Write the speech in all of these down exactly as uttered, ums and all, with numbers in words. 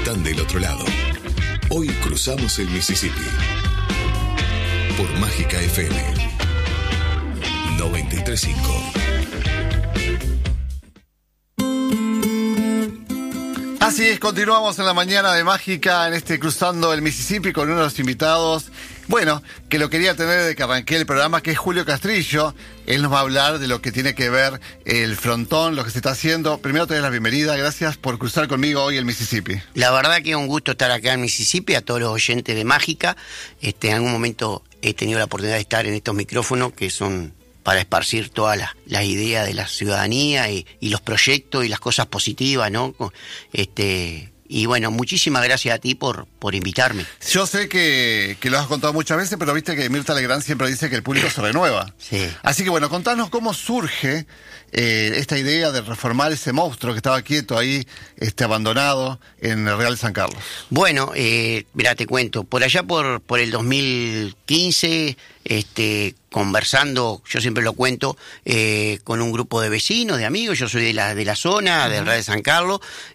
están del otro lado. Hoy cruzamos el Mississippi. Por Mágica F M noventa y tres punto cinco. Así es, continuamos en la mañana de Mágica en este Cruzando el Mississippi con uno de los invitados, bueno, que lo quería tener desde que arranqué el programa, que es Julio Castrillo. Él nos va a hablar de lo que tiene que ver el frontón, lo que se está haciendo. Primero te doy la bienvenida, gracias por cruzar conmigo hoy el Mississippi. La verdad que es un gusto estar acá en Mississippi, a todos los oyentes de Mágica. Este, en algún momento he tenido la oportunidad de estar en estos micrófonos que son para esparcir todas las, las ideas de la ciudadanía y, y los proyectos y las cosas positivas, ¿no? Este, y bueno, muchísimas gracias a ti por, por invitarme. Yo sé que, que lo has contado muchas veces, pero viste que Mirta Legrand siempre dice que el público se renueva. Sí. Así que bueno, contanos cómo surge eh, esta idea de reformar ese monstruo que estaba quieto ahí, este, abandonado en el Real San Carlos. Bueno, eh, mirá, te cuento, por allá por, por el dos mil quince, este, conversando, yo siempre lo cuento, eh, con un grupo de vecinos, de amigos, yo soy de la, de la zona, uh-huh. del Real San Carlos,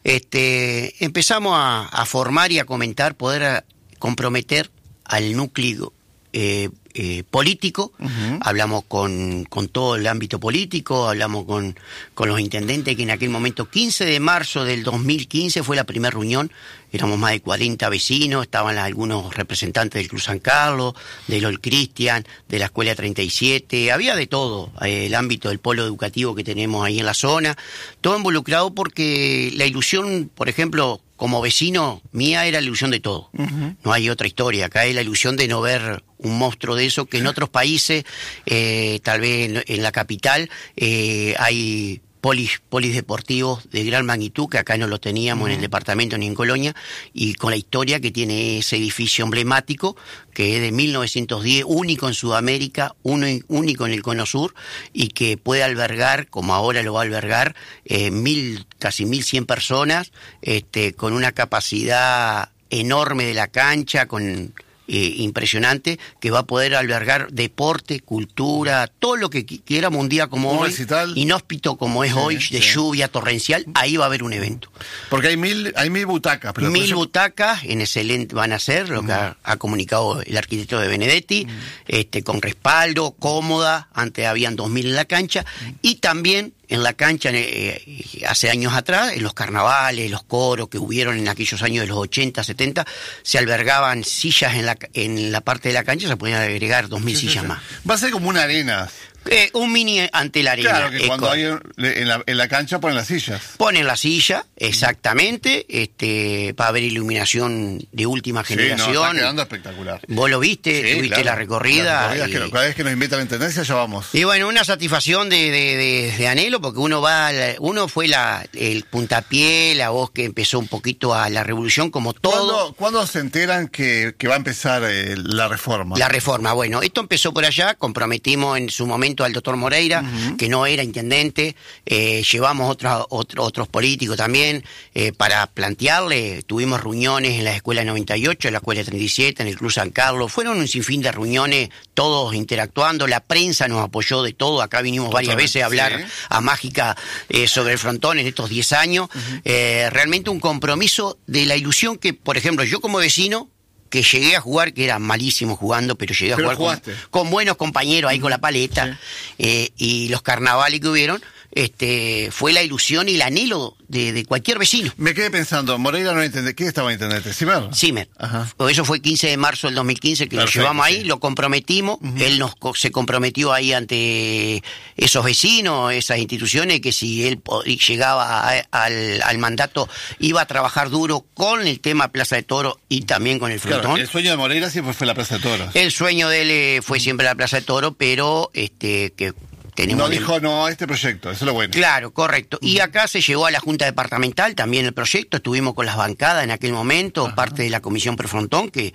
este, empezamos a, a formar y a comentar, poder a, comprometer al núcleo eh, eh, político. Uh-huh. Hablamos con, con todo el ámbito político, hablamos con, con los intendentes, que en aquel momento, quince de marzo del dos mil quince, fue la primera reunión. Éramos más de cuarenta vecinos, estaban algunos representantes del Club San Carlos, del Old Christian, de la Escuela treinta y siete, había de todo, eh, el ámbito del polo educativo que tenemos ahí en la zona, todo involucrado porque la ilusión, por ejemplo, como vecino mía, era la ilusión de todo. Uh-huh. No hay otra historia, acá es la ilusión de no ver un monstruo de eso, que en otros países, eh, tal vez en, en la capital, eh, hay Polis, polis deportivos de gran magnitud, que acá no lo teníamos uh-huh. en el departamento ni en Colonia, y con la historia que tiene ese edificio emblemático, que es de mil novecientos diez, único en Sudamérica, uno, único en el Cono Sur, y que puede albergar, como ahora lo va a albergar, eh, mil, casi mil cien personas, este, con una capacidad enorme de la cancha, con Eh, impresionante, que va a poder albergar deporte, cultura, todo lo que quieramos un día como un hoy, recital inhóspito como es sí, hoy, de sí. lluvia torrencial, ahí va a haber un evento. Porque hay mil, hay mil butacas. Pero mil yo... butacas en excelente van a ser, lo mm. que ha, ha comunicado el arquitecto de Benedetti, mm. este, con respaldo, cómoda, antes habían dos mil en la cancha, mm. y también en la cancha, eh, hace años atrás, en los carnavales, los coros que hubieron en aquellos años de los ochenta, setenta, se albergaban sillas en la, en la parte de la cancha, se podían agregar dos mil sí, sillas sí, sí. más. Va a ser como una arena. Eh, un mini ante la arena. Claro, que eh, cuando con... hay en la, en la cancha ponen las sillas. Ponen la silla, exactamente, este, va a haber iluminación de última generación. Sí, no, está quedando espectacular. Vos lo viste, sí, tuviste claro. la recorrida. La recorrida y... que cada vez que nos invitan a la intendencia ya vamos. Y bueno, una satisfacción de, de, de, de anhelo, porque uno va, uno fue la, el puntapié, la voz que empezó un poquito a la revolución, como todo. ¿Cuándo, ¿cuándo se enteran que, que va a empezar eh, la reforma? La reforma, bueno, esto empezó por allá, comprometimos en su momento al doctor Moreira, uh-huh. que no era intendente, eh, llevamos otros otro, otros políticos también eh, para plantearle, tuvimos reuniones en la Escuela noventa y ocho, en la Escuela treinta y siete, en el Club San Carlos, fueron un sinfín de reuniones, todos interactuando, la prensa nos apoyó de todo, acá vinimos Totalmente, varias veces a hablar sí. a Mágica eh, sobre el frontón en estos diez años, uh-huh. eh, realmente un compromiso de la ilusión que, por ejemplo, yo como vecino, que llegué a jugar, que era malísimo jugando, pero llegué a pero jugar con, con buenos compañeros ahí con la paleta, sí. eh, y los carnavales que hubieron, este, fue la ilusión y el anhelo de, de cualquier vecino. Me quedé pensando, Moreira no entendé, ¿qué estaba en intendente? ¿Cimer? Cimer. Ajá. Eso fue quince de marzo del dos mil quince que Perfecto, lo llevamos ahí, sí. lo comprometimos, uh-huh. él nos se comprometió ahí ante esos vecinos, esas instituciones, que si él llegaba a, al, al mandato iba a trabajar duro con el tema Plaza de Toro y también con el frontón. Claro, el sueño de Moreira siempre fue la Plaza de Toro. El sueño de él fue siempre la Plaza de Toro, pero este que tenemos... No dijo no a este proyecto, eso es lo bueno. Claro, correcto. Y acá se llegó a la Junta Departamental también el proyecto, estuvimos con las bancadas en aquel momento, Ajá. parte de la Comisión Prefrontón, que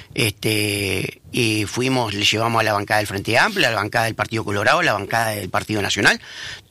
este y fuimos, le llevamos a la bancada del Frente Amplio, a la bancada del Partido Colorado, a la bancada del Partido Nacional.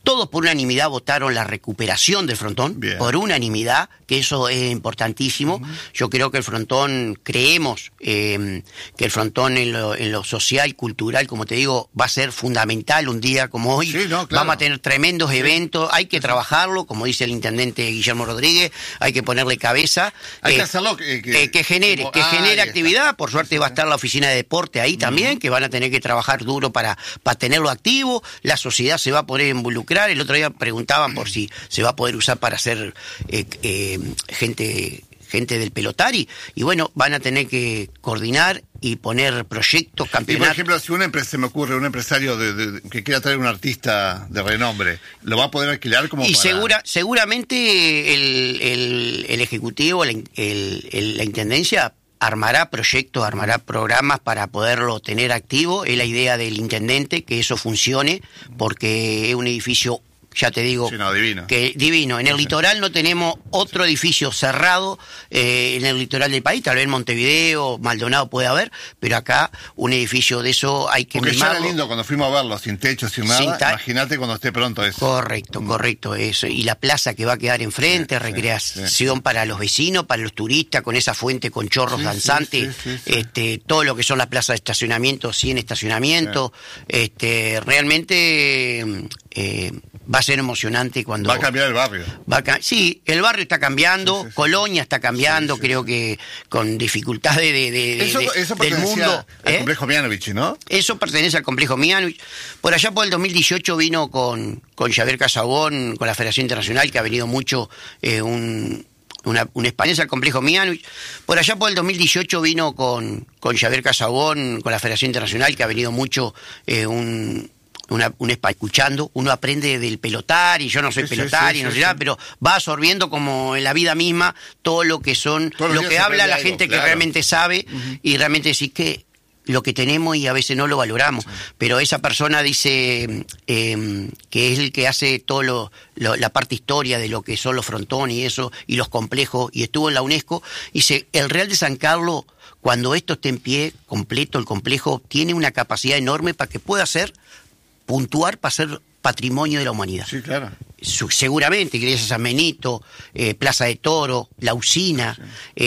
Todos por unanimidad votaron la recuperación del frontón, Bien. por unanimidad, que eso es importantísimo. Uh-huh. Yo creo que el frontón, creemos eh, que el frontón en lo, en lo social, cultural, como te digo, va a ser fundamental un día como hoy. Sí, no, claro. Vamos a tener tremendos sí. eventos, hay que trabajarlo, como dice el intendente Guillermo Rodríguez, hay que ponerle cabeza. Hay eh, que hacerlo que, que, eh, que genere, como, que ah, genere actividad. Está. Por suerte va a estar la oficina de deporte ahí uh-huh. también, que van a tener que trabajar duro para, para tenerlo activo. La sociedad se va a poder involucrar. El otro día preguntaban por si se va a poder usar para hacer eh, eh, gente gente del pelotari, y bueno, van a tener que coordinar y poner proyectos, campeonatos. Y por ejemplo, si una empresa, se me ocurre, un empresario de, de, que quiera traer un artista de renombre, ¿lo va a poder alquilar como y para...? segura, seguramente el, el, el ejecutivo, el, el, el, la intendencia armará proyectos, armará programas para poderlo tener activo. Es la idea del intendente que eso funcione, porque es un edificio, ya te digo, sí, no, divino. que divino. En el sí. litoral no tenemos otro edificio cerrado eh, en el litoral del país, tal vez en Montevideo, Maldonado puede haber, pero acá un edificio de eso hay que Porque mimarlo. ya era lindo cuando fuimos a verlo, sin techo, sin nada, sin ta- imagínate cuando esté pronto eso. Correcto, mm. correcto, eso. Y la plaza que va a quedar enfrente, sí, recreación sí, sí. para los vecinos, para los turistas, con esa fuente con chorros sí, danzantes, sí, sí, sí, este, sí. todo lo que son las plazas de estacionamiento, cien estacionamientos, sí. este, realmente... Eh, va a ser emocionante cuando... Va a cambiar el barrio. Va a, sí, el barrio está cambiando, sí, sí, sí. Colonia está cambiando, sí, sí, creo sí. que con dificultades de, de, eso, de, eso del mundo. Al ¿eh? complejo Mianovich, ¿no? Eso pertenece al complejo Mianovich. Por allá por el dos mil dieciocho vino con, con Javier Casabón, con la Federación Internacional, que ha venido mucho eh, un... Una, un español al complejo Mianovich. Por allá por el dos mil dieciocho vino con, con Javier Casabón, con la Federación Internacional, que ha venido mucho eh, un... Una, un spa escuchando, uno aprende del pelotar, y yo no soy sí, pelotar sí, sí, y no sé sí, nada, sí. pero va absorbiendo como en la vida misma todo lo que son, Todos lo que habla la algo, gente claro. que realmente sabe uh-huh. y realmente decís que lo que tenemos y a veces no lo valoramos, sí. pero esa persona dice eh, que es el que hace todo lo, lo, la parte historia de lo que son los frontones y eso, y los complejos, y estuvo en la UNESCO, y dice, el Real de San Carlos, cuando esto esté en pie, completo, el complejo, tiene una capacidad enorme para que pueda ser puntuar para ser patrimonio de la humanidad. Sí, claro. Su, seguramente, Iglesia San Benito, eh, Plaza de Toro, la usina, sí.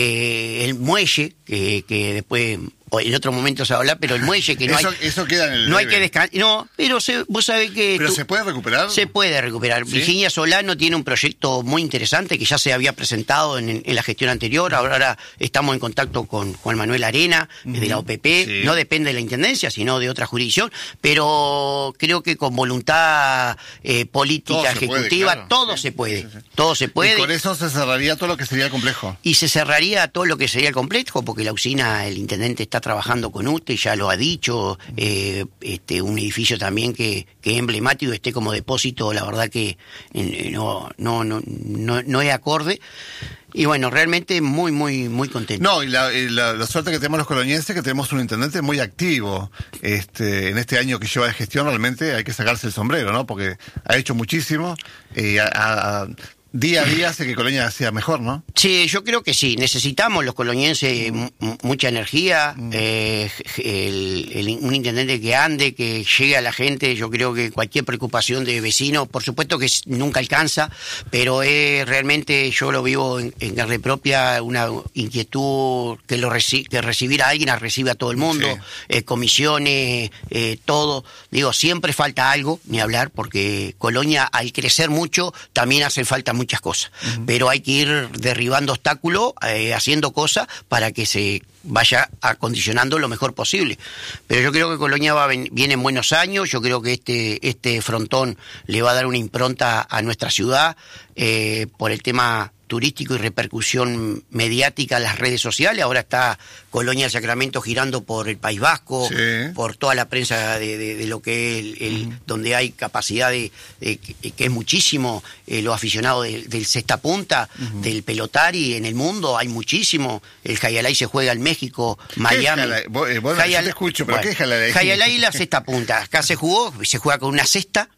eh, el muelle, que, que después... en otro momento se va a hablar, pero el muelle que no eso, hay... Eso queda en el... No hay que descansar... No, pero se, vos sabés que... ¿Pero tú, se puede recuperar? Se puede recuperar. ¿Sí? Virginia Solano tiene un proyecto muy interesante que ya se había presentado en, en la gestión anterior. Ahora, ahora estamos en contacto con Juan Manuel Arena, uh-huh. de la O P P. Sí. No depende de la Intendencia, sino de otra jurisdicción. Pero creo que con voluntad eh, política, todo ejecutiva, puede, claro. todo sí. se puede. Sí, sí, sí. Todo se puede. Y con eso se cerraría todo lo que sería el complejo. Y se cerraría todo lo que sería el complejo, porque la usina, el intendente está trabajando con U T E, ya lo ha dicho, eh, este, un edificio también que, que es emblemático, esté como depósito, la verdad que eh, no, no, no, no, no es acorde. Y bueno, realmente muy, muy, muy contento. No, y la, y la, la suerte que tenemos los colonienses, que tenemos un intendente muy activo. Este, en este año que lleva de gestión, realmente hay que sacarse el sombrero, ¿no? Porque ha hecho muchísimo, eh, a, a, día a día hace que Colonia sea mejor, ¿no? Sí, yo creo que sí. Necesitamos los colonienses m- mucha energía, mm. eh, el, el, un intendente que ande, que llegue a la gente. Yo creo que cualquier preocupación de vecino, por supuesto que nunca alcanza, pero es realmente, yo lo vivo en, en carne propia, una inquietud que lo reci- que recibir a alguien, a recibe a todo el mundo, sí. eh, comisiones, eh, todo. Digo, siempre falta algo, ni hablar, porque Colonia, al crecer mucho, también hace falta muchas cosas, uh-huh. pero hay que ir derribando obstáculos, eh, haciendo cosas para que se vaya acondicionando lo mejor posible. Pero yo creo que Colonia va, viene en buenos años, yo creo que este, este frontón le va a dar una impronta a nuestra ciudad, eh, por el tema turístico y repercusión mediática en las redes sociales. Ahora está Colonia del Sacramento girando por el País Vasco, sí. por toda la prensa de, de, de lo que es el, el, uh-huh. donde hay capacidad de, de que, que es muchísimo eh, los aficionados de, del cesta punta, uh-huh. del pelotari en el mundo, hay muchísimo. El Jayalay se juega en México, Miami. Vos, eh, vos Jayalay, te escucho, pero bueno, ¿qué es Jayalay? Jayalay la cesta punta. Acá se jugó, se juega con una cesta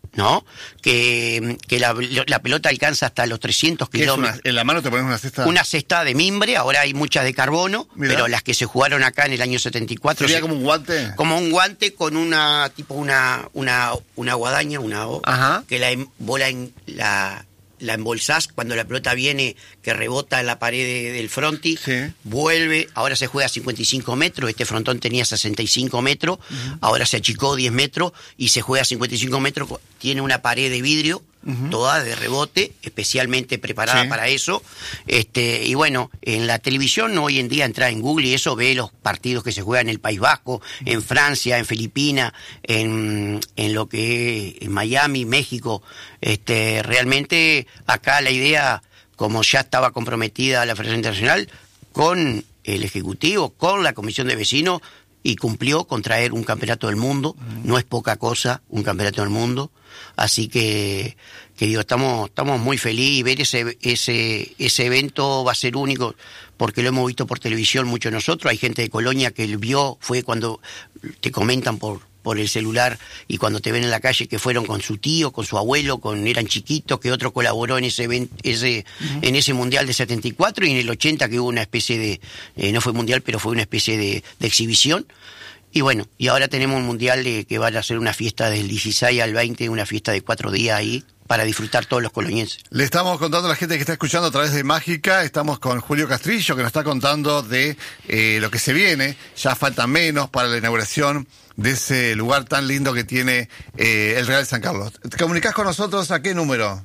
¿no? Que, que la, la pelota alcanza hasta los trescientos kilómetros. ¿En la mano te pones una cesta? Una cesta de mimbre, ahora hay muchas de carbono, Mirá. pero las que se jugaron acá en el año setenta y cuatro... ¿Sería se, como un guante? Como un guante con una, tipo una, una, una guadaña, una O, Ajá. que la bola en la... la embolsás cuando la pelota viene, que rebota en la pared de, del fronti, sí. vuelve, ahora se juega a cincuenta y cinco metros, este frontón tenía sesenta y cinco metros, uh-huh. ahora se achicó diez metros y se juega a cincuenta y cinco metros, tiene una pared de vidrio, uh-huh. toda de rebote, especialmente preparada sí. para eso, este y bueno, en la televisión hoy en día entra en Google y eso ve los partidos que se juegan en el País Vasco, uh-huh. en Francia, en Filipinas, en, en lo que es en Miami, México, este realmente acá la idea, como ya estaba comprometida la Federación Internacional, con el Ejecutivo, con la Comisión de Vecinos, y cumplió con traer un campeonato del mundo, uh-huh. no es poca cosa, un campeonato del mundo, así que, que digo, estamos, estamos muy felices y ver ese, ese, ese evento va a ser único, porque lo hemos visto por televisión mucho nosotros, hay gente de Colonia que lo vio, fue cuando te comentan por por el celular y cuando te ven en la calle que fueron con su tío, con su abuelo, con eran chiquitos, que otro colaboró en ese event, ese uh-huh. en ese mundial de setenta y cuatro y en el ochenta que hubo una especie de, eh, no fue mundial, pero fue una especie de, de exhibición. Y bueno, y ahora tenemos un mundial de, que va a ser una fiesta del dieciséis al veinte, una fiesta de cuatro días ahí, para disfrutar todos los colonienses. Le estamos contando a la gente que está escuchando a través de Mágica, estamos con Julio Castrillo, que nos está contando de eh, lo que se viene, ya falta menos para la inauguración de ese lugar tan lindo que tiene eh, el Real San Carlos. ¿Te comunicás con nosotros a qué número?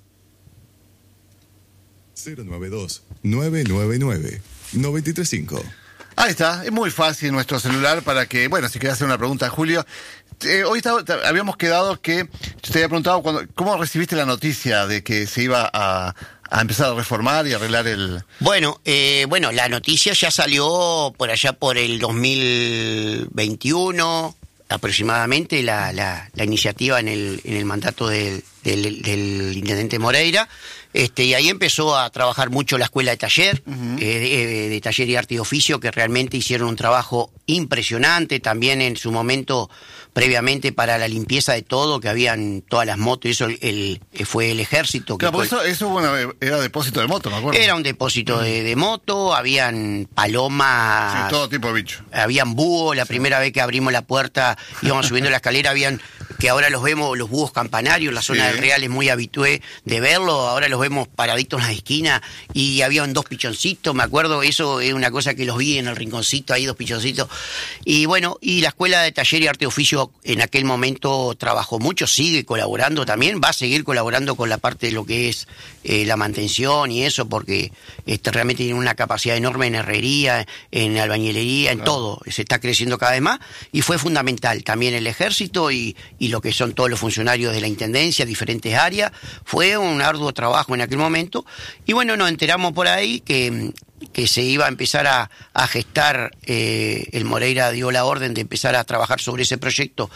cero nueve dos, nueve nueve nueve, nueve tres cinco. Ahí está, es muy fácil nuestro celular para que, bueno, si querés hacer una pregunta a Julio. Eh, hoy está, habíamos quedado que, yo te había preguntado, cuando, ¿cómo recibiste la noticia de que se iba a, a empezar a reformar y arreglar el...? Bueno, eh, bueno, la noticia ya salió por allá por el dos mil veintiuno, aproximadamente, la, la, la iniciativa en el, en el mandato del, del, del intendente Moreira. Este, y ahí empezó a trabajar mucho la escuela de taller, uh-huh. eh, de, de taller y arte y oficio, que realmente hicieron un trabajo impresionante, también en su momento, previamente para la limpieza de todo, que habían todas las motos, y eso el, el, fue el ejército. Claro, que eso, eso bueno, era depósito de moto, me acuerdo. Era un depósito uh-huh. de, de moto, habían palomas. Sí, todo tipo de bicho. Habían búhos, la sí. primera vez que abrimos la puerta, íbamos subiendo la escalera, habían, que ahora los vemos, los búhos campanarios, la zona sí. del Real es muy habitué de verlo, ahora los vemos paraditos en las esquinas, y habían dos pichoncitos, me acuerdo, eso es una cosa que los vi en el rinconcito, ahí dos pichoncitos, y bueno, y la escuela de taller y arte y oficio en aquel momento trabajó mucho, sigue colaborando también, va a seguir colaborando con la parte de lo que es eh, la mantención y eso, porque este, realmente tiene una capacidad enorme en herrería, en albañilería, en claro. todo, se está creciendo cada vez más, y fue fundamental también el ejército y, y lo que son todos los funcionarios de la intendencia, diferentes áreas, fue un arduo trabajo en aquel momento, y bueno, nos enteramos por ahí que, que se iba a empezar a, a gestar, eh, el Moreira dio la orden de empezar a trabajar sobre ese proyecto,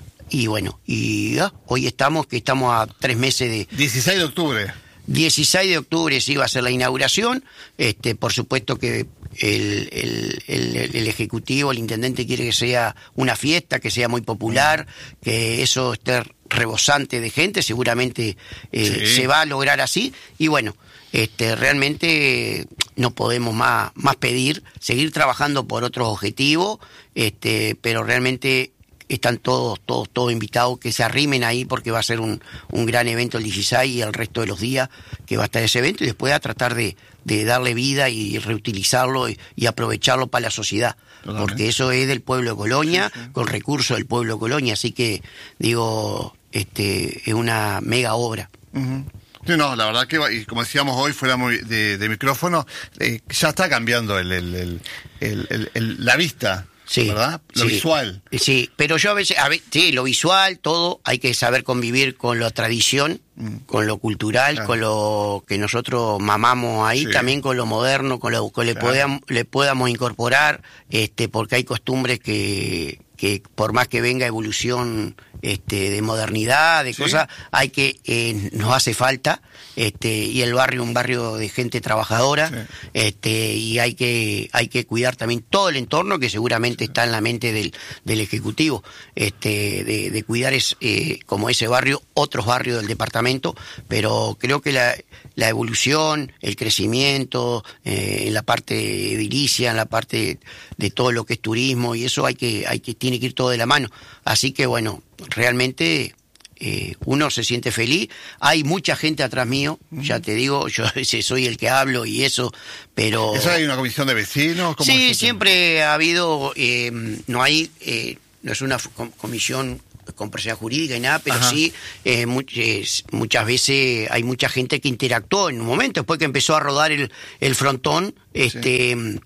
y bueno, y ah, hoy estamos, que estamos a tres meses de... dieciséis de octubre. dieciséis de octubre se iba a hacer la inauguración, este, por supuesto que el, el, el, el Ejecutivo, el Intendente quiere que sea una fiesta, que sea muy popular, mm. que eso esté rebosante de gente, seguramente eh, sí. se va a lograr así, y bueno, este, realmente no podemos más, más pedir, seguir trabajando por otros objetivos, este, pero realmente están todos, todos, todos invitados que se arrimen ahí porque va a ser un, un gran evento el dieciséis y el resto de los días que va a estar ese evento, y después a tratar de, de darle vida y reutilizarlo y, y aprovecharlo para la sociedad. Totalmente. Porque eso es del pueblo de Colonia, sí, sí. con recursos del pueblo de Colonia, así que digo, este, es una mega obra. Uh-huh. Sí, no, la verdad que, y como decíamos hoy fuera de, de micrófono, eh, ya está cambiando el, el, el, el, el, el, la vista. Sí, ¿verdad? Lo sí, visual. Sí, pero yo a veces, a veces, sí, lo visual, todo, hay que saber convivir con la tradición, mm. con lo cultural, claro. con lo que nosotros mamamos ahí, sí. también con lo moderno, con lo que le, claro. podamos, le podamos incorporar, este, porque hay costumbres que, que por más que venga evolución este, de modernidad, de ¿Sí? cosas, hay que, eh, nos hace falta, este, y el barrio, un barrio de gente trabajadora, sí. este, y hay que, hay que cuidar también todo el entorno que seguramente sí. está en la mente del, del Ejecutivo, este, de, de cuidar es, eh, como ese barrio, otros barrios del departamento, pero creo que la, la evolución, el crecimiento, eh, en la parte edilicia, en la parte de todo lo que es turismo, y eso hay que, hay que, tiene que ir todo de la mano. Así que bueno, realmente eh, uno se siente feliz. Hay mucha gente atrás mío, uh-huh. ya te digo, yo a veces soy el que hablo y eso, pero... ¿Eso hay una comisión de vecinos? ¿Cómo sí, es siempre ha habido, eh, no hay, eh, no es una comisión con personalidad jurídica y nada, pero Ajá. sí, eh, muchas, muchas veces hay mucha gente que interactuó en un momento, después que empezó a rodar el, el frontón, este, sí.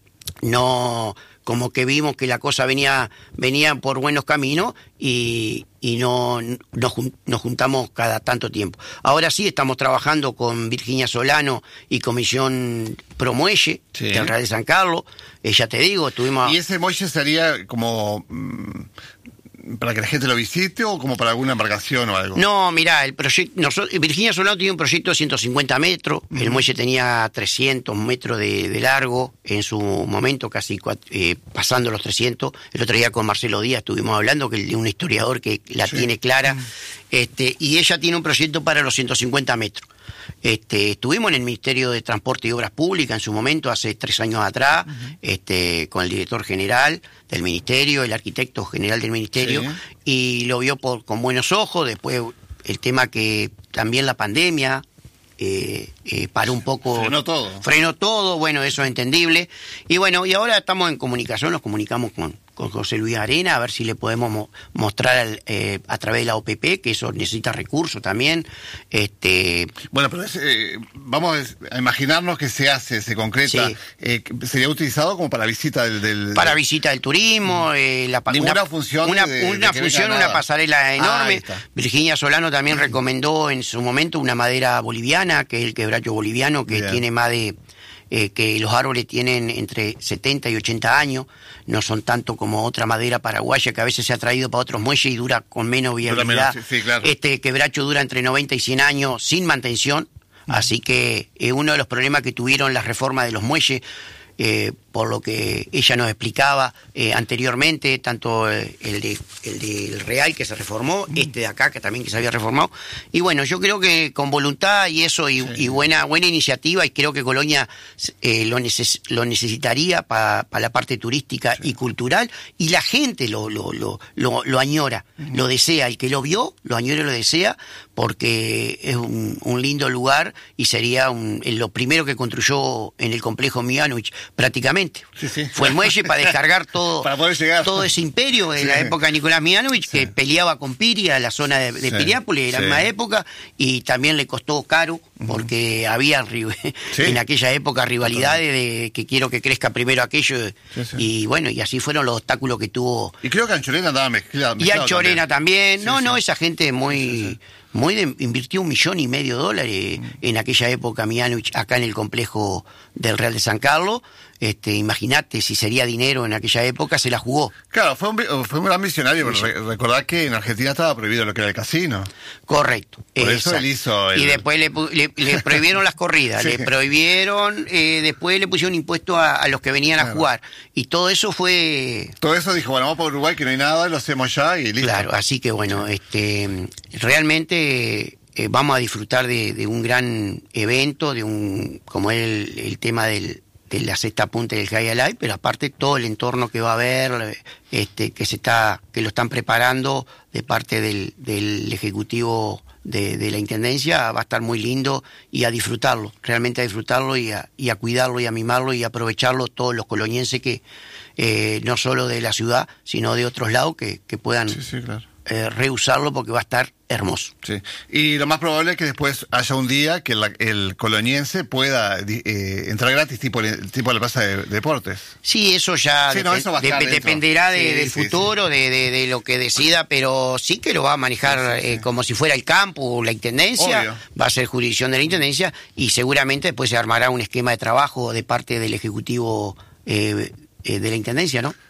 no... como que vimos que la cosa venía venía por buenos caminos y, y no nos, nos juntamos cada tanto tiempo. Ahora sí estamos trabajando con Virginia Solano y Comisión Pro Muelle sí. del Real de San Carlos. Eh, ya te digo, tuvimos... ¿Y ese muelle sería como... Mmm... para que la gente lo visite o como para alguna embarcación o algo? No, mirá, el proyecto, nosotros, Virginia Solano tiene un proyecto de ciento cincuenta metros, uh-huh. el muelle tenía trescientos metros de, de largo, en su momento casi eh, pasando los trescientos. El otro día con Marcelo Díaz estuvimos hablando, que es un historiador que la sí. tiene clara, uh-huh. este, y ella tiene un proyecto para los ciento cincuenta metros. Este, estuvimos en el Ministerio de Transporte y Obras Públicas en su momento, hace tres años atrás, uh-huh. este, con el director general del ministerio, el arquitecto general del ministerio, sí. y lo vio por, con buenos ojos. Después el tema que también la pandemia eh, eh, paró un poco... Frenó todo. Frenó todo, bueno, eso es entendible. Y bueno, y ahora estamos en comunicación, nos comunicamos con... con José Luis Arena, a ver si le podemos mo- mostrar al, eh, a través de la O P P, que eso necesita recursos también. Este... Bueno, pero es, eh, vamos a imaginarnos que se hace, se concreta, sí. eh, ¿sería utilizado como para visita del...? del para visita del turismo, mm. eh, la, ninguna una función una, de, una de función, una pasarela enorme. Ah, Virginia Solano también mm. recomendó en su momento una madera boliviana, que es el quebracho boliviano, que Bien. tiene más de... Eh, que los árboles tienen entre setenta y ochenta años, no son tanto como otra madera paraguaya que a veces se ha traído para otros muelles y dura con menos viabilidad. Menos, sí, sí, claro. Este quebracho dura entre noventa y cien años sin mantención, uh-huh. así que eh, uno de los problemas que tuvieron las reformas de los muelles, eh, por lo que ella nos explicaba eh, anteriormente, tanto eh, el de el del Real que se reformó, mm. este de acá que también que se había reformado, y bueno, yo creo que con voluntad y eso y, sí. y buena buena iniciativa, y creo que Colonia eh, lo, neces lo necesitaría para pa la parte turística sí. y cultural, y la gente lo lo lo lo, lo añora, mm. lo desea, el que lo vio lo añora y lo desea, porque es un, un lindo lugar y sería un, lo primero que construyó en el complejo Mianovich prácticamente. Sí, sí. Fue el muelle para descargar todo, para poder llegar. todo ese imperio en sí. la época de Nicolás Mianovich, sí. que peleaba con Piria, la zona de, de sí. Piriápolis, en la sí. misma época, y también le costó caro, porque uh-huh. había sí. en aquella época rivalidades de que quiero que crezca primero aquello, sí, sí. y bueno, y así fueron los obstáculos que tuvo. Y creo que Anchorena andaba mezclado. Y Anchorena también, también. Sí, no, sí. no, esa gente muy... Sí, sí. muy de, invirtió un millón y medio de dólares mm. en aquella época Mianovich acá en el complejo del Real de San Carlos. Este, imagínate si sería dinero en aquella época, se la jugó. Claro, fue un, fue un gran visionario, pero re, recordad que en Argentina estaba prohibido lo que era el casino. Correcto. Por Exacto. eso él hizo... El... Y después le, le, le prohibieron las corridas, sí. le prohibieron, eh, después le pusieron impuesto a, a los que venían claro. a jugar. Y todo eso fue... Todo eso dijo, bueno, vamos por Uruguay, que no hay nada, lo hacemos ya y listo. Claro, así que bueno, este realmente... Eh, vamos a disfrutar de, de un gran evento, de un como es el, el tema del, de la sexta punta del High Alive, pero aparte todo el entorno que va a haber, este, que se está, que lo están preparando de parte del, del ejecutivo de, de la intendencia, va a estar muy lindo, y a disfrutarlo, realmente a disfrutarlo y a, y a cuidarlo y a mimarlo y a aprovecharlo todos los colonienses que eh, no solo de la ciudad, sino de otros lados que, que puedan sí, sí, claro. eh, reusarlo, porque va a estar hermoso. Sí. Y lo más probable es que después haya un día que la, el coloniense pueda eh, entrar gratis, tipo, tipo a la plaza de, de deportes. Sí, eso ya sí, dep no, eso va a estar dep dentro. dependerá de, sí, del sí, futuro, sí. De, de, de lo que decida, pero sí que lo va a manejar sí, sí, sí. Eh, como si fuera el campo o la intendencia. Obvio. Va a ser jurisdicción de la intendencia, y seguramente después se armará un esquema de trabajo de parte del ejecutivo eh, eh, de la intendencia, ¿no?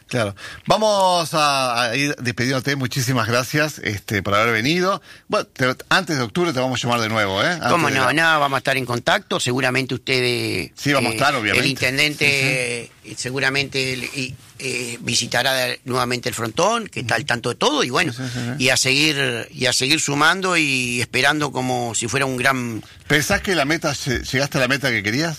Claro. Vamos a, a ir despidiéndote. Muchísimas gracias este, por haber venido. Bueno, te, antes de octubre te vamos a llamar de nuevo, ¿eh? Antes ¿Cómo no? la... Nada, vamos a estar en contacto. Seguramente ustedes... Sí, vamos a estar, obviamente. El intendente sí, sí. seguramente eh, eh, visitará nuevamente el frontón, que está al tanto de todo, y bueno, sí, sí, sí. y a seguir y a seguir sumando y esperando como si fuera un gran... ¿Pensás que la meta llegaste a la meta que querías?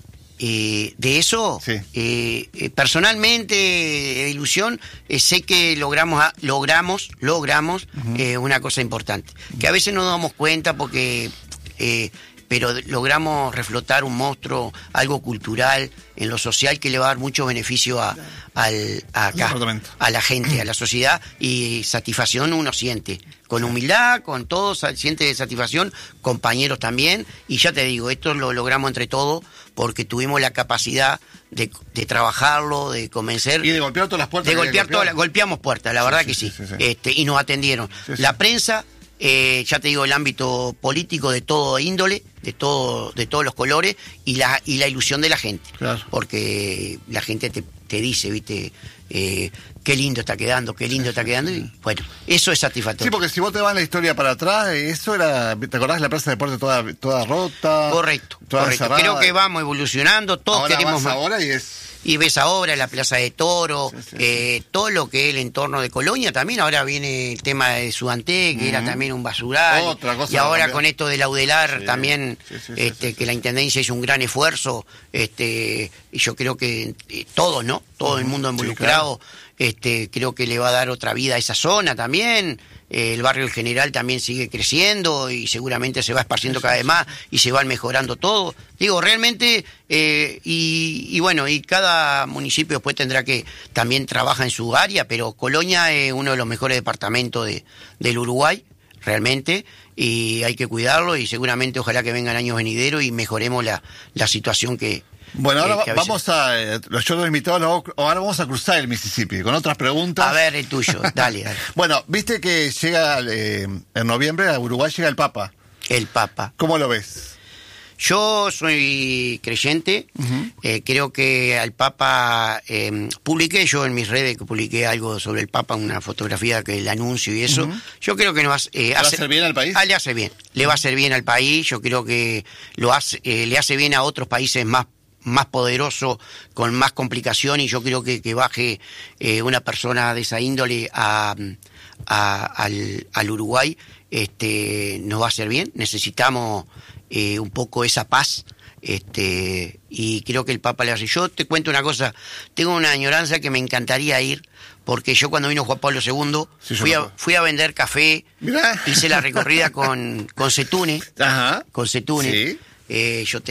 Eh, de eso, sí. eh, eh, personalmente, de ilusión, eh, sé que logramos, logramos, logramos uh-huh. eh, una cosa importante, uh-huh. que a veces no nos damos cuenta porque, eh, pero logramos reflotar un monstruo, algo cultural, en lo social, que le va a dar mucho beneficio a, al, a, acá, a la gente, a la sociedad, y satisfacción uno siente. Con humildad, con todo, siente satisfacción, compañeros también, y ya te digo, esto lo logramos entre todos, porque tuvimos la capacidad de, de trabajarlo, de convencer. Y de golpear todas las puertas. De golpear todas las, golpeamos puertas, la sí, verdad sí, que sí, sí, sí. Este, y nos atendieron. Sí, sí. La prensa, eh, ya te digo, el ámbito político de todo índole, de todo, de todos los colores, y la, y la ilusión de la gente. Claro. Porque la gente te, te dice, viste, eh, qué lindo está quedando, qué lindo está quedando, y bueno, eso es satisfactorio. Sí, porque si vos te vas en la historia para atrás, eso era, ¿te acordás de la Plaza de Deportes toda, toda rota? Correcto, toda correcto. Cerrada. Creo que vamos evolucionando, todos ahora queremos vas ahora y es... Y ves ahora la Plaza de Toro, sí, sí, eh, sí. todo lo que es el entorno de Colonia, también ahora viene el tema de Sudanté, que uh-huh. era también un basural, Otra cosa y ahora con esto de Laudelar sí, también, sí, sí, este, sí, sí, que la Intendencia hizo un gran esfuerzo, este, y yo creo que eh, todos, ¿no? Todo uh-huh. el mundo involucrado, sí, claro. este, creo que le va a dar otra vida a esa zona también. El barrio El General también sigue creciendo y seguramente se va esparciendo cada vez más y se van mejorando todo. Digo, realmente, eh, y, y bueno, y cada municipio después tendrá que también trabaja en su área, pero Colonia es uno de los mejores departamentos de, del Uruguay, realmente, y hay que cuidarlo y seguramente ojalá que vengan años venideros y mejoremos la, la situación que... Bueno, ahora eh, vamos a, eh, los yo los invitados, ahora vamos a cruzar el Mississippi con otras preguntas. A ver, el tuyo, dale, dale. Bueno, viste que llega eh, en noviembre a Uruguay llega el Papa. El Papa. ¿Cómo lo ves? Yo soy creyente, uh-huh. eh, creo que al Papa, eh, publiqué yo en mis redes que publiqué algo sobre el Papa, una fotografía que el anuncio y eso, uh-huh. yo creo que nos eh, ¿Le hace, va a hacer bien al país? Ah, le hace bien, le va a hacer bien al país, yo creo que lo hace, eh, le hace bien a otros países más más poderoso, con más complicación, y yo creo que, que baje eh, una persona de esa índole a, a, al, al Uruguay, este, nos va a hacer bien. Necesitamos eh, un poco esa paz, este, y creo que el Papa le hace. Yo te cuento una cosa, tengo una añoranza que me encantaría ir, porque yo cuando vino Juan Pablo segundo sí, fui, a, fui a vender café. Mirá. Hice la recorrida con, con Setune, Ajá. con Setune. Sí. Eh, yo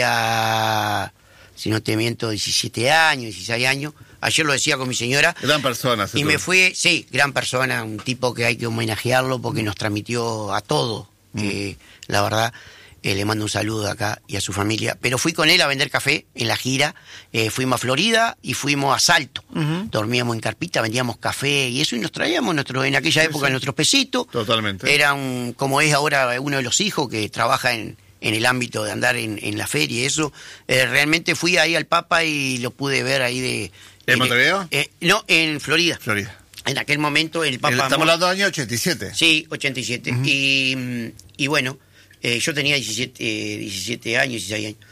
tendría, si no te miento, diecisiete años, dieciséis años. Ayer lo decía con mi señora. Gran persona. Y me fui, sí, gran persona, un tipo que hay que homenajearlo porque nos transmitió a todo. Mm. Eh, la verdad, eh, le mando un saludo acá y a su familia. Pero fui con él a vender café en la gira. Eh, fuimos a Florida y fuimos a Salto. Uh-huh. Dormíamos en carpita, vendíamos café y eso, y nos traíamos nuestro, en aquella sí, época sí. nuestros pesitos. Totalmente. Era un, como es ahora uno de los hijos que trabaja en... en el ámbito de andar en, en la feria y eso, eh, realmente fui ahí al Papa y lo pude ver ahí de... ¿En Montevideo? Eh, no, en Florida. Florida. En aquel momento el Papa... El, estamos hablando del año ochenta y siete. Sí, ochenta y siete. Uh-huh. Y, y bueno, eh, yo tenía diecisiete, eh, diecisiete años, dieciséis años.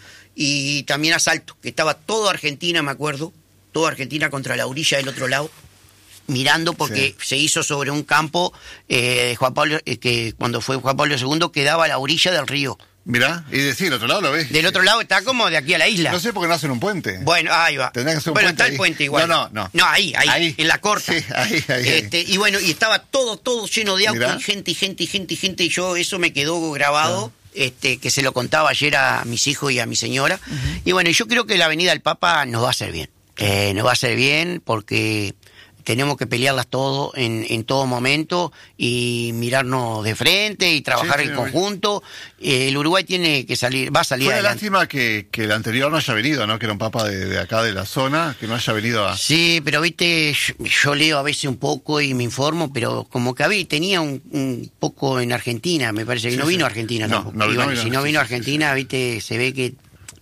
Y también a Salto, que estaba toda Argentina, me acuerdo, toda Argentina contra la orilla del otro lado, mirando porque sí. se hizo sobre un campo eh, de Juan Pablo, eh, que cuando fue Juan Pablo segundo quedaba a la orilla del río. Mirá, y decir, del otro lado lo ves. Del otro lado está como de aquí a la isla. No sé por qué no hacen un puente. Bueno, ahí va. Tendrán que hacer un bueno, puente está ahí. El puente igual. No, no, no. No, ahí, ahí, ahí. en la corta. Sí, ahí, ahí. Este, ahí. Y bueno, y estaba todo, todo lleno de autos, Mirá. y gente, y gente, y gente, y gente. Y yo, eso me quedó grabado, no. este, que se lo contaba ayer a mis hijos y a mi señora. Uh-huh. Y bueno, yo creo que la Avenida del Papa nos va a hacer bien. Eh, nos va a hacer bien porque... tenemos que pelearlas todo en, en todo momento y mirarnos de frente y trabajar sí, sí, en conjunto. Eh, el Uruguay tiene que salir, va a salir Fue una adelante. lástima que, que el anterior no haya venido, ¿no? Que era un papa de, de acá de la zona, que no haya venido a... Sí, pero viste, yo, yo leo a veces un poco y me informo, pero como que había, tenía un, un poco en Argentina, me parece que sí, no vino a Argentina no, tampoco. No, no, y bueno, no, si no sí, vino a sí, Argentina, sí, sí. viste, se ve que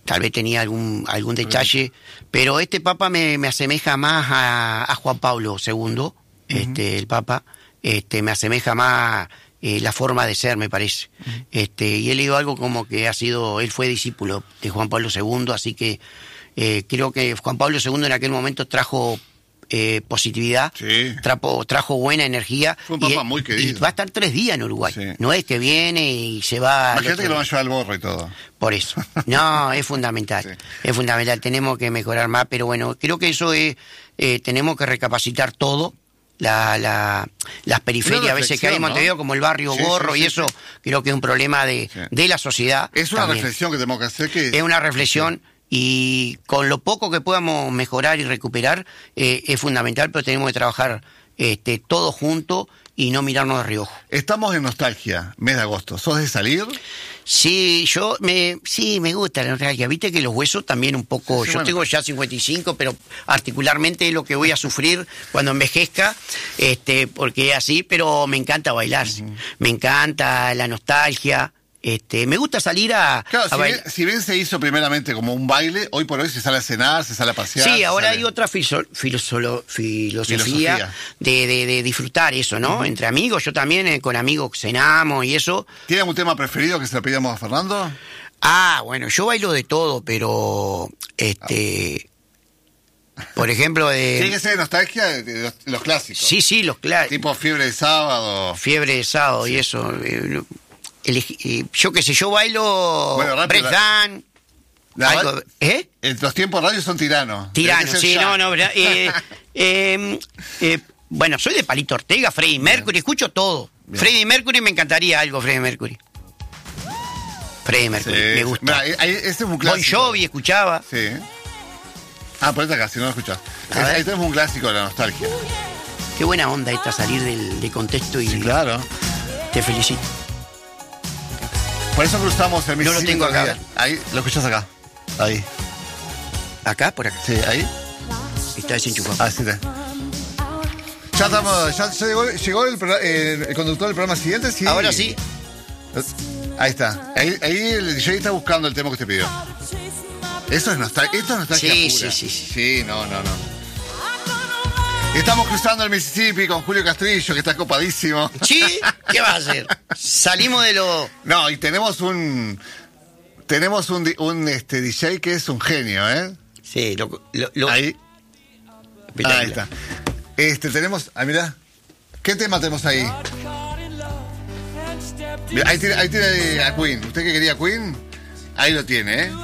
tal vez tenía algún algún detalle, pero este Papa me, me asemeja más a, a Juan Pablo segundo, uh-huh. este el Papa, este me asemeja más eh, la forma de ser, me parece. Uh-huh. Este y he leído algo como que ha sido, él fue discípulo de Juan Pablo segundo, así que eh, creo que Juan Pablo segundo en aquel momento trajo Eh, positividad, sí. trapo, trajo buena energía. Fue un papá y, muy querido. Y va a estar tres días en Uruguay. Sí. No es que viene y se va. Imagínate que lo van a llevar al borro y todo. Por eso. No, es fundamental. Sí. Es fundamental. Tenemos que mejorar más, pero bueno, creo que eso es. Eh, tenemos que recapacitar todo. La, la, las periferias a veces que hay en Montevideo, ¿no? Como el barrio sí, Gorro sí, sí, y eso, sí. Creo que es un problema de, sí. de la sociedad. Es una también. reflexión que tenemos que hacer. Que... Es una reflexión. Sí. Y con lo poco que podamos mejorar y recuperar eh, es fundamental, pero tenemos que trabajar este, todos juntos y no mirarnos de reojo. Estamos en nostalgia, mes de agosto. ¿Sos de salir? Sí, yo me, sí, me gusta la nostalgia. Viste que los huesos también un poco... Sí, sí, yo bueno. tengo ya cincuenta y cinco, pero particularmente es lo que voy a sufrir cuando envejezca, este, porque es así, pero me encanta bailar. Uh-huh. Me encanta la nostalgia. Este, me gusta salir a, claro, a si, bien, si bien se hizo primeramente como un baile, hoy por hoy se sale a cenar, se sale a pasear. Sí, ahora sale... hay otra fiso, filosolo, filosofía, filosofía. De, de, de disfrutar eso, ¿no? Uh-huh. Entre amigos, yo también eh, con amigos cenamos y eso. ¿Tiene algún tema preferido que se lo pidamos a Fernando? Ah, bueno, yo bailo de todo, pero este... Ah. Por ejemplo, de... Tiene que ser de nostalgia de los, los clásicos. Sí, sí, los clásicos. Tipo Fiebre de Sábado. Fiebre de Sábado sí. Y eso... Eh, Elegí, yo qué sé, yo bailo bueno, breakdance. La... ¿Eh? Los tiempos radio son tiranos. Tiranos, sí, ya. no, no. Eh, eh, eh, bueno, soy de Palito Ortega, Freddie Mercury, bien. Escucho todo. Bien. Freddie Mercury, me encantaría algo, Freddie Mercury. Freddie Mercury, sí, me gusta. Mira, ese es un clásico. Bon Jovi escuchaba. Sí. Ah, ponete acá, si no lo escuchás. Ahí tenemos un clásico de la nostalgia. Qué buena onda esta salir del, del contexto y... Sí, claro. Te felicito. Por eso cruzamos el Mississippi. Yo lo tengo acá. Ahí, lo escuchas acá. Ahí. ¿Acá? ¿Por acá? Sí, ahí. Está desenchufado. Ah, sí, está. Ya estamos, ya, ya llegó, llegó el, el, el conductor del programa siguiente, sí. Ahora sí. Ahí está. Ahí, ahí el D J está buscando el tema que te pidió. Eso es nostalgia. Esto es nostalgia sí, pura. Sí, sí, sí. Sí, no, no, no. Estamos cruzando el Mississippi con Julio Castrillo, que está copadísimo. ¿Sí? ¿Qué va a hacer? Salimos de lo... No, y tenemos un... Tenemos un, un este, D J que es un genio, ¿eh? Sí, lo... lo, lo... Ahí. Ahí está. Este, tenemos... Ah, mirá. ¿Qué tema tenemos ahí? Mirá, ahí tiene, ahí tiene a Queen. ¿Usted que quería Queen? Ahí lo tiene, ¿eh?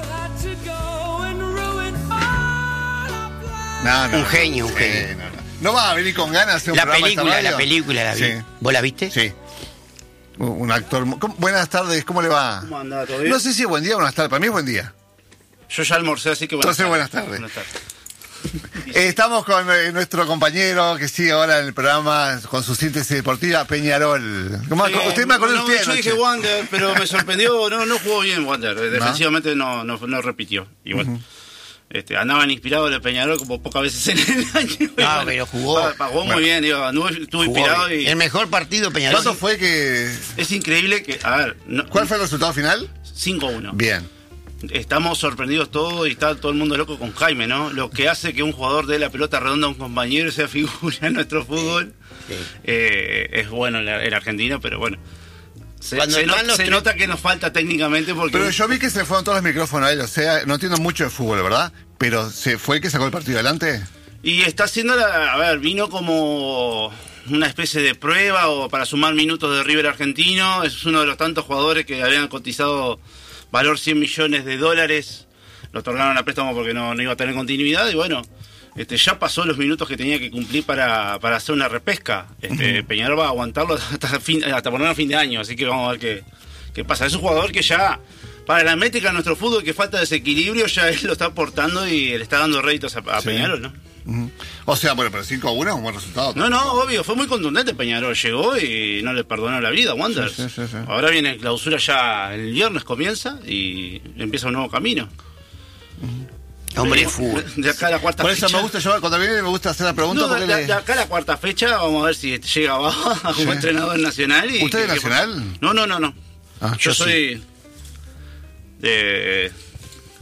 No, no, un genio, no, un genio. Sí, no, no. No va a venir con ganas de hacer un la programa película, esta la película la vi. Sí. ¿Vos la viste? Sí. Un actor... ¿Cómo? Buenas tardes, ¿cómo le va? ¿Cómo anda? ¿Todo bien? No sé si es buen día o buenas tardes, para mí es buen día. Yo ya almorcé, así que buenas Entonces, tardes. buenas tardes. Buenas tardes. eh, estamos con eh, nuestro compañero que sigue ahora en el programa con su síntesis deportiva, Peñarol. ¿Cómo, sí, usted me acordó no, usted? Yo anoche. dije Wander, pero me sorprendió, no, no jugó bien Wander, defensivamente no, no, no repitió. Y bueno, uh-huh. este, andaban inspirados de Peñarol como pocas veces en el año. No, bueno, pero jugó. Jugó bueno. muy bien, digo, anduvo, estuvo jugó inspirado. Y... El mejor partido Peñarol. ¿Cuánto fue que...? Es increíble que, a ver... No, ¿Cuál fue el resultado final? cinco a uno. Bien. Estamos sorprendidos todos y está todo el mundo loco con Jaime, ¿no? Lo que hace que un jugador dé la pelota redonda a un compañero y sea figura en nuestro fútbol. Sí, sí. Eh, es bueno el, el argentino, pero bueno. Se, se, no, se nota que nos falta técnicamente porque... Pero yo vi que se le fueron todos los micrófonos a él, o sea, no entiendo mucho de fútbol, ¿verdad? Pero ¿se fue el que sacó el partido adelante? Y está haciendo, la, a ver, vino como una especie de prueba o para sumar minutos de River Argentino. Es uno de los tantos jugadores que habían cotizado valor cien millones de dólares. Lo otorgaron a préstamo porque no, no iba a tener continuidad y bueno... Este, ya pasó los minutos que tenía que cumplir para, para hacer una repesca. Este, uh-huh. Peñarol va a aguantarlo hasta, fin, hasta ponerlo a fin de año, así que vamos a ver qué, qué pasa. Es un jugador que ya, para la métrica de nuestro fútbol, que falta desequilibrio, ya él lo está aportando y le está dando réditos a, a sí. Peñarol, ¿no? Uh-huh. O sea, bueno, pero cinco a uno es un buen resultado. No, no, obvio, fue muy contundente Peñarol. Llegó y no le perdonó la vida a Wanderers. Sí, sí, sí, sí. Ahora viene clausura ya el viernes, comienza y empieza un nuevo camino. Uh-huh. Hombre de fútbol. De acá a la cuarta Por eso fecha. me gusta, yo cuando viene me gusta hacer la pregunta. No, porque de, le... de acá a la cuarta fecha vamos a ver si llega abajo como sí. entrenador nacional. Y ¿usted es que, nacional? Que... No, no, no, no. Ah, yo, yo soy sí. de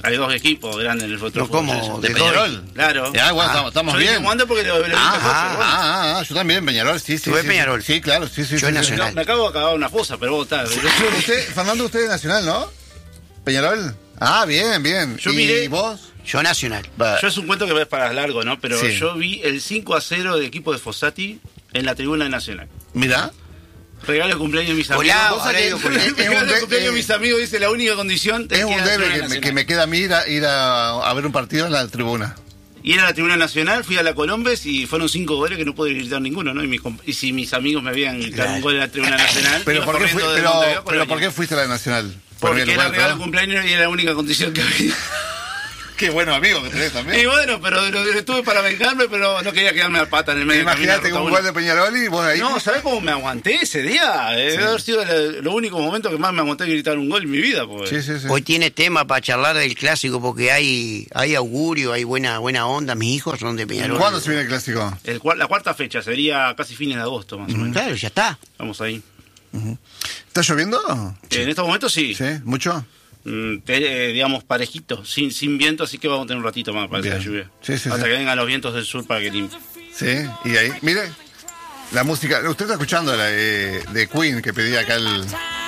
Hay dos equipos grandes en el fútbol. No, ¿cómo? ¿De ¿De Peñarol? Claro. Ah, bueno, Ah, estamos, estamos Yo bien. dije jugando porque lo, lo vi Ah, con Coso, ah, bueno. ah, ah, yo también, Peñarol, sí, sí. ¿Tú de sí, Peñarol? Sí, claro, sí, sí. Yo sí, en sí. Nacional. No, me acabo de acabar una fosa, pero vos estás. Usted, Fernando, usted es Nacional, ¿no? ¿Peñarol? Ah, bien, bien. Yo ¿Y miré- vos? Yo Nacional. Va. Yo es un cuento que ves para largo, ¿no? Pero Sí. yo vi el cinco a cero del equipo de Fossati en la tribuna nacional. Mirá. Regalo de cumpleaños de mis amigos. Hola, Cosa ahora que- digo con- es un Regalo de de- cumpleaños de eh, mis amigos, dice la única condición. Es que un ir a la debe tribuna que, me- nacional. que me queda a mí ir a, ir a, a ver un partido en la tribuna. Y era la tribuna nacional, fui a la Colombes y fueron cinco goles que no pude gritar ninguno, ¿no? Y, mis comp- y si mis amigos me habían gritado Claro. un gol en la tribuna nacional, Pero, iba ¿por qué, fui- corriendo de pero, Montevideo a pero ¿por Colonia. qué fuiste a la Nacional? Porque el era lugar, regalo de ¿no? cumpleaños y era la única condición que había. Qué buenos amigos que tenés Y también. bueno, pero lo, lo tuve para vengarme, pero no quería quedarme a pata en el medio. del camino Imagínate de con un Ruta gol de Peñarol y vos ahí. uno. No, ¿sabés cómo me aguanté ese día? Eh, Debe haber sido lo, lo único momento que más me aguanté gritar un gol en mi vida. Porque... Sí, sí, sí. Hoy tiene tema para charlar del clásico porque hay hay augurio, hay buena buena onda. Mis hijos son de Peñarol. ¿Cuándo se viene el clásico? El, cua- la cuarta fecha sería casi fines de agosto, más o menos. Claro, ya está. Vamos ahí. ¿Está lloviendo? En estos momentos sí. Sí, mucho. Mm, te- eh, digamos, parejito, sin, sin viento, así que vamos a tener un ratito más, parece, Bien. la lluvia. Sí, sí, Hasta sí. que vengan los vientos del sur para que limpie. Sí, y ahí, mire, la música. Usted está escuchando la de, de Queen que pedía acá el,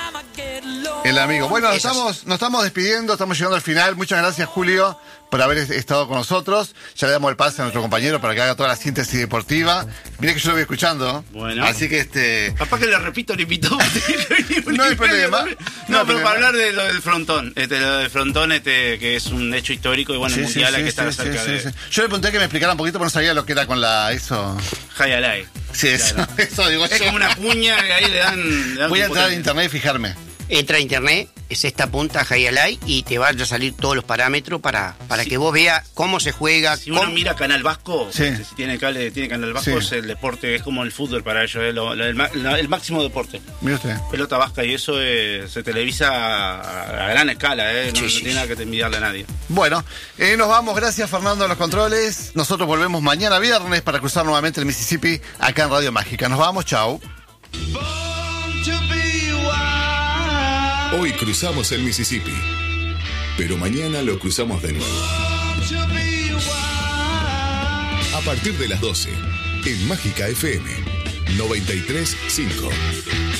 el amigo. Bueno, nos Esas. estamos, nos estamos despidiendo, estamos llegando al final. Muchas gracias, Julio, por haber est- estado con nosotros. Ya le damos el pase a nuestro compañero para que haga toda la síntesis deportiva. Mire que yo lo voy escuchando. Bueno. Así que este. Capaz que le repito, le invitó. No hay problema. No, No hay pero problema. para hablar de lo del frontón, este, lo del frontón, este, que es un hecho histórico y bueno, el Sí, sí, mundial hay sí, que estar sí, cerca sí, de sí, sí. Yo le pregunté que me explicara un poquito, pero no sabía lo que era con la eso. High Alive. Sí, eso, Claro. eso digo Es yo. como una cuña que ahí le dan. le dan Voy a con entrar a potencia. internet y fijarme. Entra a internet, es esta punta Highlight y te van a salir todos los parámetros para, para Sí. que vos veas cómo se juega. Si uno cómo- mira Canal Vasco, Sí. si tiene cable, tiene Canal Vasco, Sí. es el deporte, es como el fútbol para ellos, es lo- lo- el, ma- la- el máximo deporte. Mire usted. Pelota vasca y eso eh, se televisa a, a gran escala, eh, no, Sí, no sí, tiene sí. nada que envidiarle a nadie. Bueno, eh, nos vamos. Gracias, Fernando, a los controles. Nosotros volvemos mañana viernes para cruzar nuevamente el Mississippi acá en Radio Mágica. Nos vamos, chau. Hoy cruzamos el Mississippi, pero mañana lo cruzamos de nuevo. A partir de las doce, en Mágica F M noventa y tres punto cinco.